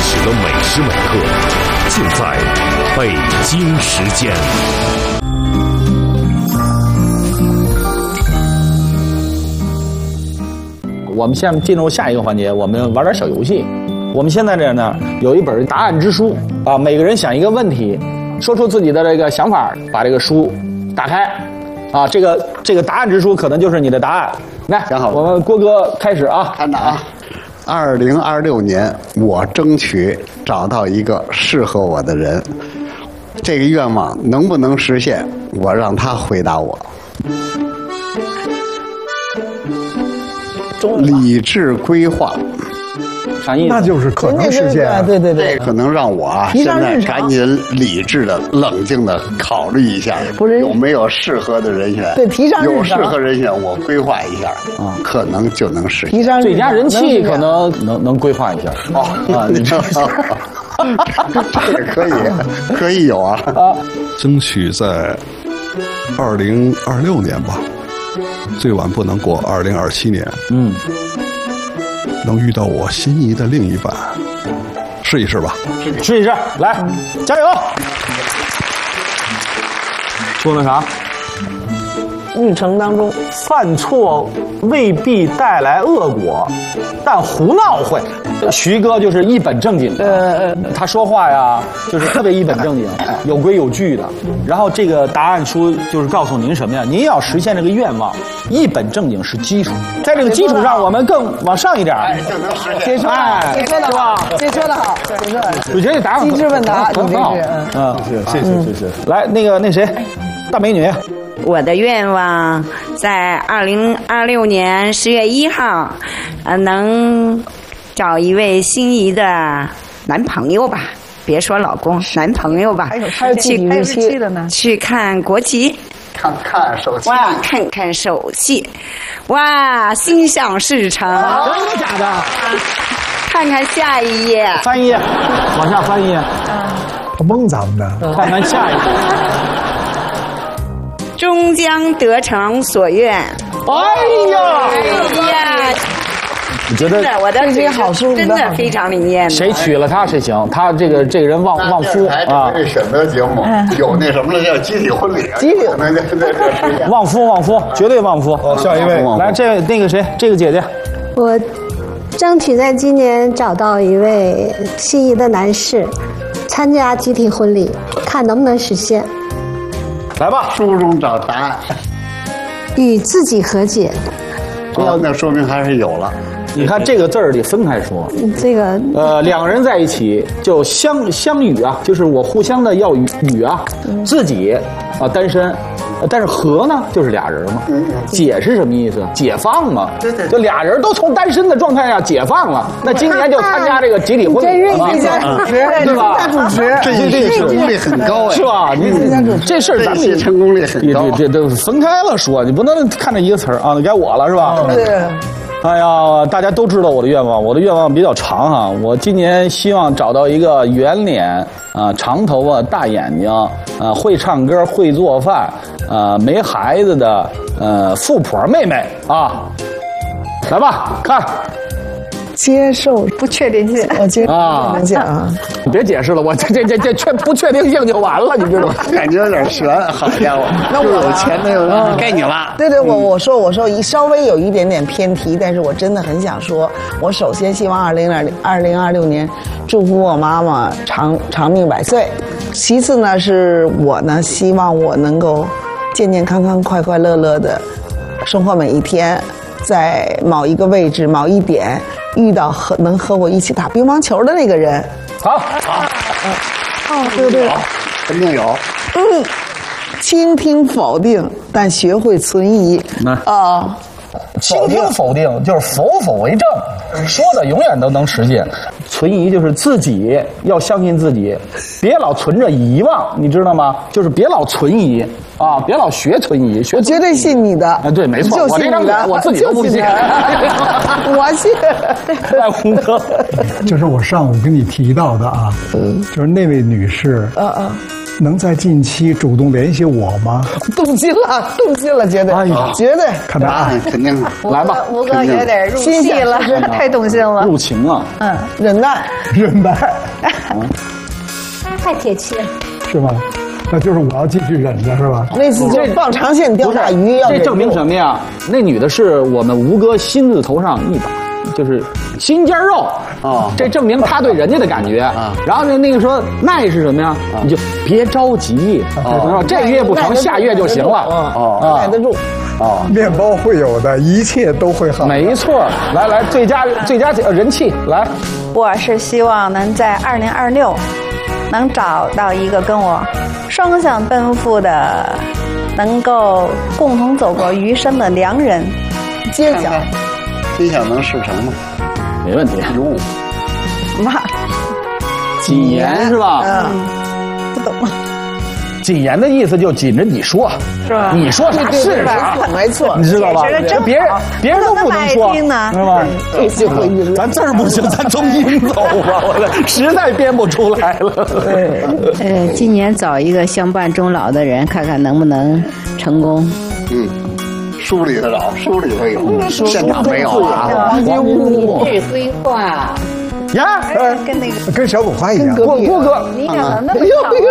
实的每时每刻，就在北京时间。 我们现在进入下一个环节，我们玩点小游戏。我们现在这呢有一本答案之书啊，每个人想一个问题，说出自己的这个想法，把这个书打开啊，这个答案之书可能就是你的答案。来，我们郭哥开始啊， 看着啊，2026年我争取找到一个适合我的人，这个愿望能不能实现，我让他回答我。理智规划， 啥意思？ 那就是可能实现啊。 对， 这可能让我啊，现在赶紧理智的、冷静的考虑一下，有没有适合的人选？ 对，提上日程。 有适合人选，我规划一下啊，可能就能实现。 最佳人气可能能规划一下。你这可以有啊。 争取在2026年吧。最晚不能过2027年，能遇到我心仪的另一半，试一试吧， 试一试，来，加油！说那啥， 日程当中犯错未必带来恶果，但胡闹会。徐哥就是一本正经的，他说话呀就是特别一本正经，有规有矩的。然后这个答案书就是告诉您什么呀？您要实现这个愿望，一本正经是基础，在这个基础上我们更往上一点， 就能实现。 解说的好，解说的好， 我觉得这答案机智问答很好。谢谢。来，那谁，大美女。 我的愿望在2026年10月1号，能找一位心仪的男朋友吧，别说老公，男朋友吧。 还有具体日期的呢？ 去看国旗， 看手气。 哇，看手气，哇，心想事成。 真的假的？ 看看下一页， 翻页，往下翻一页。 蒙咱们的。 看看下一页。 终将得偿所愿。 哎呀！你觉得我的这些好书真的非常灵验。 谁娶了他谁行？他这个人旺夫啊！ 这选择节目有那什么了，叫集体婚礼。集体旺夫，绝对旺夫。 下一位， 来，那个谁，这个姐姐， 我争取在今年找到一位心仪的男士，参加集体婚礼，看能不能实现。 来吧， 书中找答案。 与自己和解。 那说明还是有了。 你看这个字儿得分开说。 这个两个人在一起就相与啊，就是我互相的要与啊，自己啊单身，但是和呢就是俩人嘛。解是什么意思？解放嘛。就俩人都从单身的状态下解放了，那今年就参加这个集体婚礼了，对吧？ 主持， 这成功率很高， 是吧？你这事儿咱们成功率很高。 这分开了说，你不能看这一个词儿啊，该我了是吧？ 对。 哎呀，大家都知道我的愿望，我的愿望比较长哈。我今年希望找到一个圆脸长头发、大眼睛会唱歌、会做饭没孩子的富婆妹妹啊。来吧，看。 接受不确定性，我接啊， 你别解释了，我这不确定性就完了，你知道吗？ 感觉有点悬，好家伙，那我有钱的该你了。 对，我说稍微有一点点偏题，但是我真的很想说，我首先希望2026年祝福我妈妈长命百岁，其次呢是我呢希望我能够健健康康、快快乐乐的生活每一天，在某一个位置、某一点。遇到能和我一起打乒乓球的那个人， 好， 对， 肯定有。 倾听否定，但学会存疑。 倾听否定就是否为正，说的永远都能实现。存疑就是自己要相信自己，别老存着遗忘，你知道吗？就是别老存疑啊，别老学存疑。我绝对信你的。 对，没错，我这张脸我自己都不信。 我信。 来，洪哥， 就是我上午跟你提到的啊，就是那位女士， 能在近期主动联系我吗？ 动心了，绝对，绝对。 看答案， 肯定来吧， 吴哥有点入戏了，太动心了， 入情了。 忍耐， 太铁气了， 是吗？那就是我要继续忍着，是吧？ 那次就放长线钓大鱼， 这证明什么呀？那女的是我们吴哥心字头上一把，就是心尖肉啊。这证明他对人家的感觉啊。然后那个说耐是什么呀？你就别着急，这月不成，下月就行了。 耐得住。 面包会有的，一切都会好。 没错，来，最佳人气来。 我是希望能在2026能找到一个跟我双向奔赴的，能够共同走过余生的良人。 接脚， 心想能事成吗？ 没问题。 妈， 谨言是吧？ 不懂。 谨言的意思就紧着你说， 是吧？ 你说啥是啥， 没错， 你知道吧？别人都不能说，是吧？咱字儿不行，咱从音走吧。我实在编不出来了。 今年找一个相伴终老的人，看看能不能成功。 书里头找，书里头有，现场没有啊。 黄金屋日规划呀， 跟那个跟小鲁花一样。 郭哥， 你长得那么